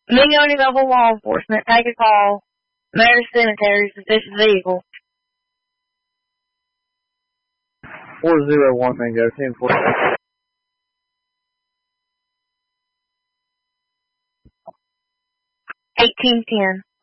Mingo Level Law Enforcement, take a call. Mayor Cemetery, suspicious vehicle. 401 Mingo, 10-4. 1810.